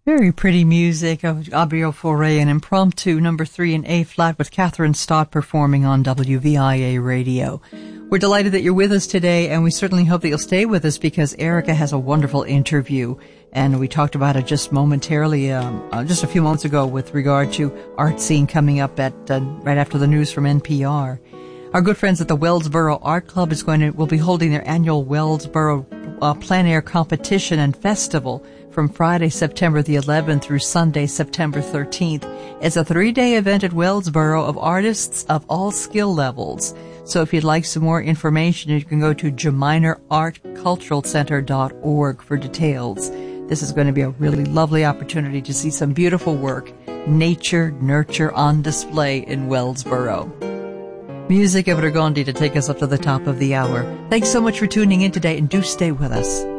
Very pretty music of Gabriel Fauré, an impromptu number 3 in A-flat with Catherine Stott performing on WVIA radio. We're delighted that you're with us today, and we certainly hope that you'll stay with us because Erica has a wonderful interview, and we talked about it just momentarily, just a few moments ago with regard to Art Scene coming up at right after the news from NPR. Our good friends at the Wellsboro Art Club will be holding their annual Wellsboro Plein Air Competition and Festival from Friday, September the 11th through Sunday, September 13th. It's a 3-day event at Wellsboro of artists of all skill levels. So if you'd like some more information, you can go to JaminerArtCulturalCenter.org for details. This is going to be a really lovely opportunity to see some beautiful work, nature, nurture on display in Wellsboro. Music of Ragondi to take us up to the top of the hour. Thanks so much for tuning in today, and do stay with us.